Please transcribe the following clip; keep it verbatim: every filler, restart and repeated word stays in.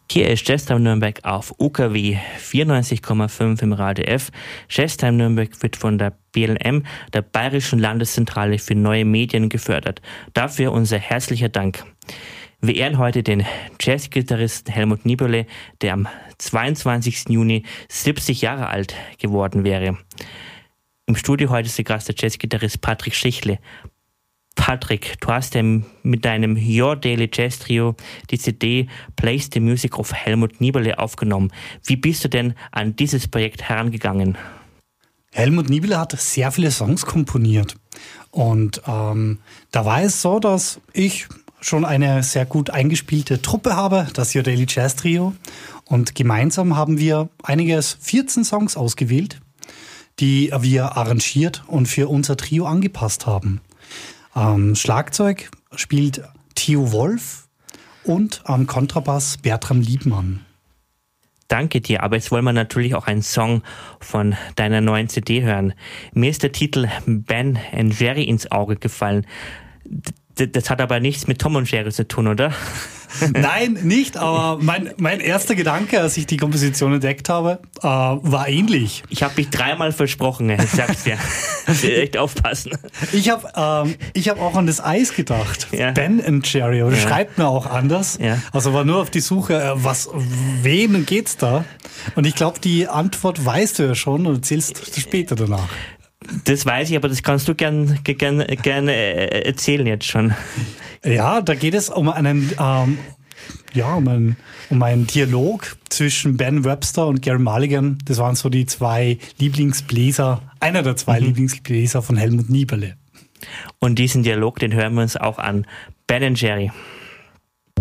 Hier ist Jazztime Nürnberg auf U K W vierundneunzig Komma fünf im Radio F. Jazztime Nürnberg wird von der B L M, der Bayerischen Landeszentrale für neue Medien, gefördert. Dafür unser herzlicher Dank. Wir ehren heute den Jazzgitarristen Helmut Niebölle, der am zweiundzwanzigsten Juni siebzig Jahre alt geworden wäre. Im Studio heute ist der Gast der Jazzgitarrist Patrick Schichle. Patrick, du hast ja mit deinem Your Daily Jazz Trio die C D Plays the Music of Helmut Niebölle aufgenommen. Wie bist du denn an dieses Projekt herangegangen? Helmut Niebölle hat sehr viele Songs komponiert. Und ähm, da war es so, dass ich schon eine sehr gut eingespielte Truppe habe, das Your Daily Jazz Trio. Und gemeinsam haben wir einiges, vierzehn Songs ausgewählt, die wir arrangiert und für unser Trio angepasst haben. Ähm, Schlagzeug spielt Theo Wolf und am Kontrabass Bertram Liebmann. Danke dir, aber jetzt wollen wir natürlich auch einen Song von deiner neuen C D hören. Mir ist der Titel Ben and Jerry ins Auge gefallen. D- das hat aber nichts mit Tom und Jerry zu tun, oder? Nein, nicht, aber mein, mein erster Gedanke, als ich die Komposition entdeckt habe, äh, war ähnlich. Ich habe mich dreimal versprochen, ich sag's dir. Echt aufpassen. Ich habe ähm, ich hab auch an das Eis gedacht. Ja. Ben and Jerry, oder Ja. schreibt mir auch anders. Ja. Also war nur auf die Suche, äh, was, wem geht's da? Und ich glaube, die Antwort weißt du ja schon und erzählst später danach. Das weiß ich, aber das kannst du gern, gern, gern äh, erzählen jetzt schon. Ja, da geht es um einen, ähm, ja, um einen, um einen Dialog zwischen Ben Webster und Gary Mulligan. Das waren so die zwei Lieblingsbläser, einer der zwei mhm. Lieblingsbläser von Helmut Niebölle. Und diesen Dialog, den hören wir uns auch an. Ben and Jerry.